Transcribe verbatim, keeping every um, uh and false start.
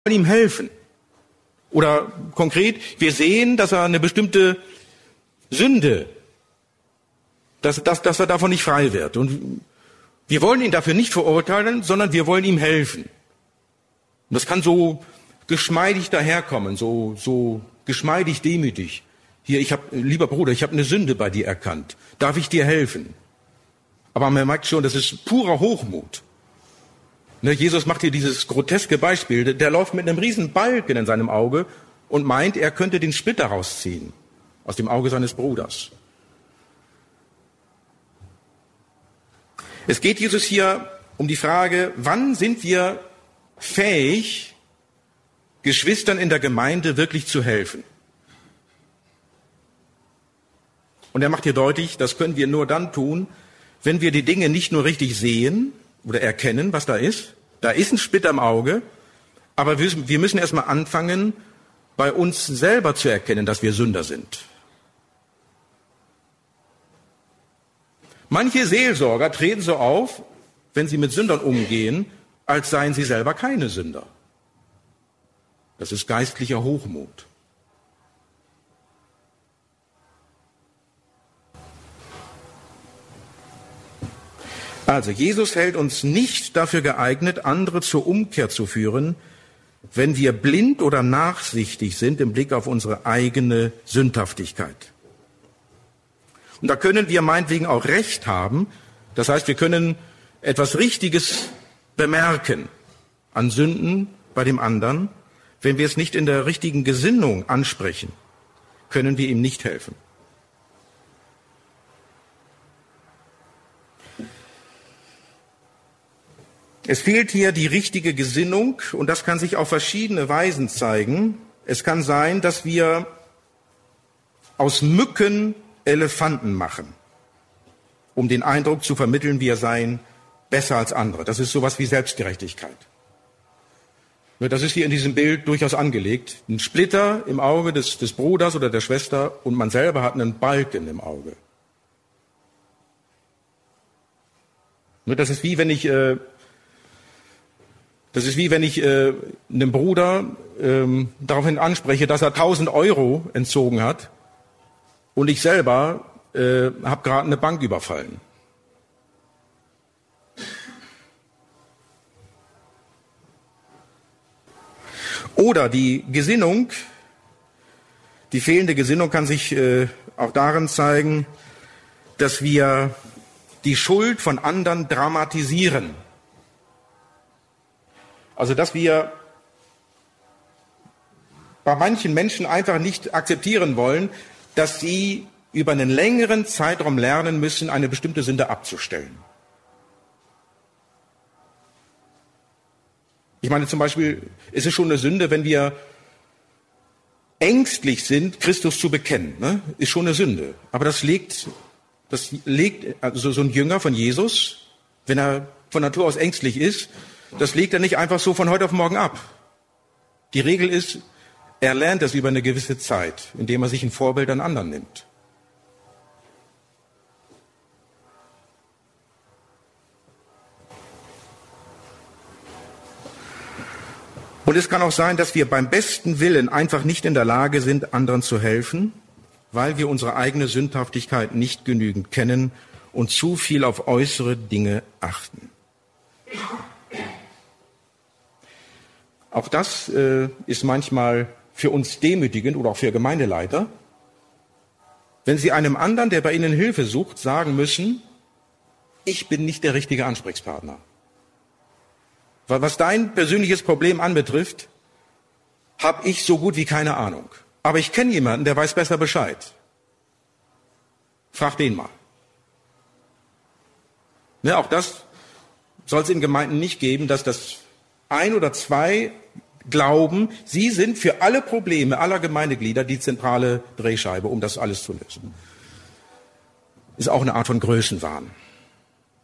ihm helfen. Oder konkret, wir sehen, dass er eine bestimmte Sünde, dass, dass, dass er davon nicht frei wird. Und wir wollen ihn dafür nicht verurteilen, sondern wir wollen ihm helfen. Und das kann so geschmeidig daherkommen, so, so geschmeidig demütig. Hier, ich habe, lieber Bruder, ich habe eine Sünde bei dir erkannt. Darf ich dir helfen? Aber man merkt schon, das ist purer Hochmut. Ne, Jesus macht hier dieses groteske Beispiel. Der läuft mit einem riesen Balken in seinem Auge und meint, er könnte den Splitter rausziehen aus dem Auge seines Bruders. Es geht Jesus hier um die Frage, wann sind wir fähig, Geschwistern in der Gemeinde wirklich zu helfen? Und er macht hier deutlich, das können wir nur dann tun, wenn wir die Dinge nicht nur richtig sehen oder erkennen, was da ist. Da ist ein Splitter im Auge, aber wir müssen erstmal anfangen, bei uns selber zu erkennen, dass wir Sünder sind. Manche Seelsorger treten so auf, wenn sie mit Sündern umgehen, als seien sie selber keine Sünder. Das ist geistlicher Hochmut. Also, Jesus hält uns nicht dafür geeignet, andere zur Umkehr zu führen, wenn wir blind oder nachsichtig sind im Blick auf unsere eigene Sündhaftigkeit. Und da können wir meinetwegen auch Recht haben. Das heißt, wir können etwas Richtiges bemerken an Sünden bei dem anderen. Wenn wir es nicht in der richtigen Gesinnung ansprechen, können wir ihm nicht helfen. Es fehlt hier die richtige Gesinnung und das kann sich auf verschiedene Weisen zeigen. Es kann sein, dass wir aus Mücken Elefanten machen, um den Eindruck zu vermitteln, wir seien besser als andere. Das ist sowas wie Selbstgerechtigkeit. Das ist hier in diesem Bild durchaus angelegt. Ein Splitter im Auge des, des Bruders oder der Schwester und man selber hat einen Balken im Auge. Das ist wie wenn ich... Äh, Das ist wie wenn ich äh, einem Bruder ähm, daraufhin anspreche, dass er tausend Euro entzogen hat und ich selber äh, habe gerade eine Bank überfallen. Oder die Gesinnung, die fehlende Gesinnung kann sich äh, auch darin zeigen, dass wir die Schuld von anderen dramatisieren. Also, dass wir bei manchen Menschen einfach nicht akzeptieren wollen, dass sie über einen längeren Zeitraum lernen müssen, eine bestimmte Sünde abzustellen. Ich meine zum Beispiel, ist es schon eine Sünde, wenn wir ängstlich sind, Christus zu bekennen. Ne? Ist schon eine Sünde. Aber das legt, das legt also so ein Jünger von Jesus, wenn er von Natur aus ängstlich ist, das legt er nicht einfach so von heute auf morgen ab. Die Regel ist, er lernt das über eine gewisse Zeit, indem er sich ein Vorbild an anderen nimmt. Und es kann auch sein, dass wir beim besten Willen einfach nicht in der Lage sind, anderen zu helfen, weil wir unsere eigene Sündhaftigkeit nicht genügend kennen und zu viel auf äußere Dinge achten. Auch das äh, ist manchmal für uns demütigend oder auch für Gemeindeleiter, wenn sie einem anderen, der bei ihnen Hilfe sucht, sagen müssen, ich bin nicht der richtige Ansprechpartner. Weil was dein persönliches Problem anbetrifft, habe ich so gut wie keine Ahnung. Aber ich kenne jemanden, der weiß besser Bescheid. Frag den mal. Ne, auch das soll es in Gemeinden nicht geben, dass das ein oder zwei glauben, sie sind für alle Probleme aller Gemeindeglieder die zentrale Drehscheibe, um das alles zu lösen. Ist auch eine Art von Größenwahn.